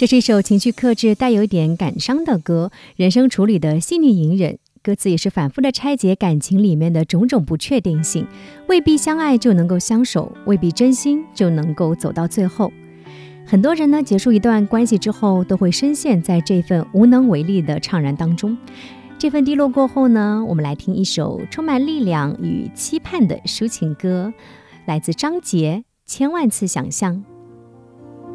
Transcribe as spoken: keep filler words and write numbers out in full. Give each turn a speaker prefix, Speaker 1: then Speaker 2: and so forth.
Speaker 1: 这是一首情绪克制、带有一点感伤的歌，人生处理的细腻隐忍，歌词也是反复的拆解感情里面的种种不确定性，未必相爱就能够相守，未必真心就能够走到最后。很多人呢，结束一段关系之后，都会深陷在这份无能为力的怅然当中。这份低落过后呢，我们来听一首充满力量与期盼的抒情歌，来自张杰《千万次想象》。